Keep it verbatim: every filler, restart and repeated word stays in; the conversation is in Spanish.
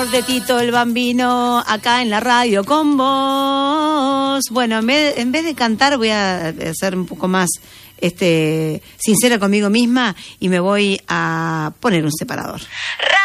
separador de Tito el Bambino acá en la radio con vos. Bueno, en vez, en vez de cantar voy a ser un poco más este sincera conmigo misma y me voy a poner un separador.